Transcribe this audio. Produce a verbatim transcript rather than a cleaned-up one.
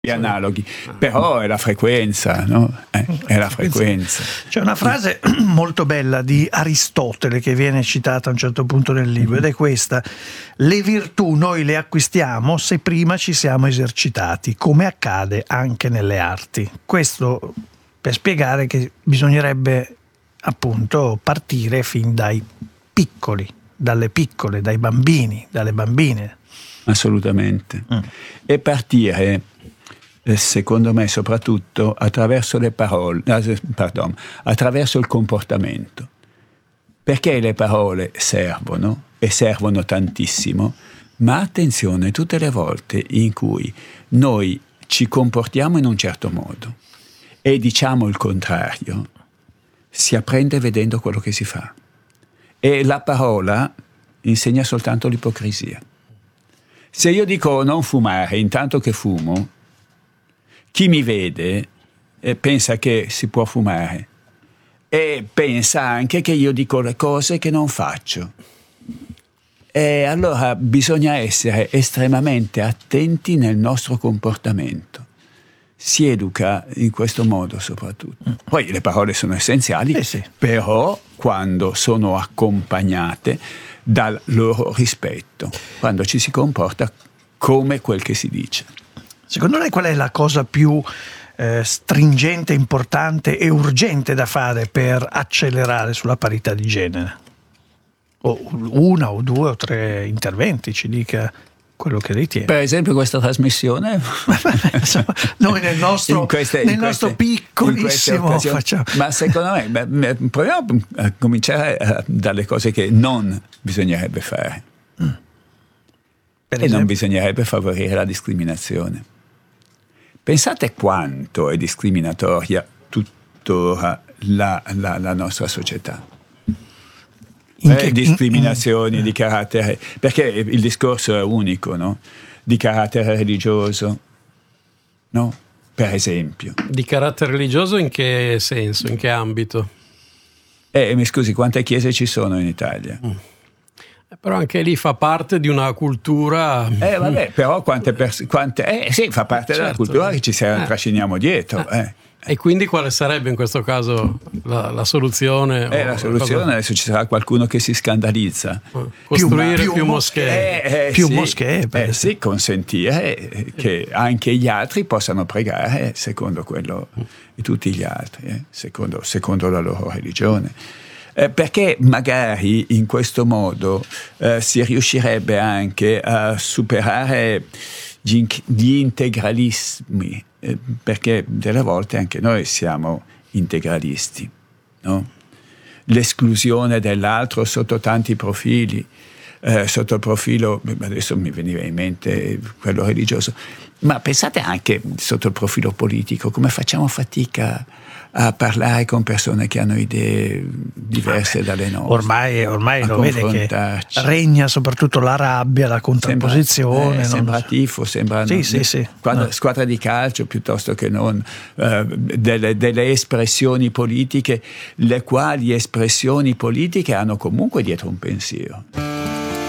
gli analoghi, però è la frequenza, no? Eh, è la frequenza. C'è una frase molto bella di Aristotele che viene citata a un certo punto nel libro, ed è questa: le virtù noi le acquistiamo se prima ci siamo esercitati, come accade anche nelle arti. Questo per spiegare che bisognerebbe appunto partire fin dai piccoli, dalle piccole, dai bambini, dalle bambine. Assolutamente. Mm. E partire, secondo me, soprattutto attraverso le parole, pardon, attraverso il comportamento. Perché le parole servono, e servono tantissimo, ma attenzione, tutte le volte in cui noi ci comportiamo in un certo modo e diciamo il contrario, si apprende vedendo quello che si fa. E la parola insegna soltanto l'ipocrisia. Se io dico non fumare intanto che fumo, chi mi vede eh, pensa che si può fumare e pensa anche che io dico le cose che non faccio. E allora bisogna essere estremamente attenti nel nostro comportamento. Si educa in questo modo soprattutto. Poi le parole sono essenziali, eh sì. però quando sono accompagnate dal loro rispetto, quando ci si comporta come quel che si dice. Secondo lei qual è la cosa più eh, stringente, importante e urgente da fare per accelerare sulla parità di genere? O una o due o tre interventi, ci dica quello che ritiene. Per esempio questa trasmissione Insomma, noi nel nostro, queste, nel nostro queste, piccolissimo facciamo. Ma secondo me beh, proviamo a cominciare dalle cose che non bisognerebbe fare. Mm. Per e esempio? Non bisognerebbe favorire la discriminazione. Pensate quanto è discriminatoria tuttora la, la, la nostra società. In Eh, che, discriminazioni in, in, di carattere, perché il discorso è unico, no? Di carattere religioso, no? Per esempio. Di carattere religioso in che senso, in che ambito? Eh, mi scusi, quante chiese ci sono in Italia? Mm. Però anche lì fa parte di una cultura. Eh vabbè, però quante persone, quante, eh sì, fa parte certo. della cultura che ci eh. trasciniamo dietro. Eh. Eh. E quindi quale sarebbe in questo caso la, la soluzione? Eh, la soluzione cosa... adesso ci sarà qualcuno che si scandalizza. Costruire più, più, più moschee. Eh, eh, più sì, moschee. Eh, sì, consentire che anche gli altri possano pregare secondo quello di tutti gli altri, eh, secondo, secondo la loro religione. Eh, perché magari in questo modo eh, si riuscirebbe anche a superare gli, gli integralismi, eh, perché delle volte anche noi siamo integralisti, no? L'esclusione dell'altro sotto tanti profili, eh, sotto il profilo, adesso mi veniva in mente quello religioso, ma pensate anche sotto il profilo politico, come facciamo fatica a parlare con persone che hanno idee diverse dalle nostre. Ormai, ormai lo vede che regna soprattutto la rabbia, la contrapposizione. Sembra, eh, sembra so. tifo, sembra sì, non, sì, sì. Squadra, no. squadra di calcio piuttosto che non eh, delle, delle espressioni politiche, le quali espressioni politiche hanno comunque dietro un pensiero.